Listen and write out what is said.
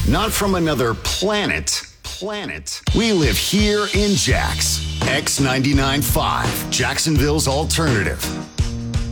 not from another planet. We live here in Jax. X99.5, Jacksonville's alternative.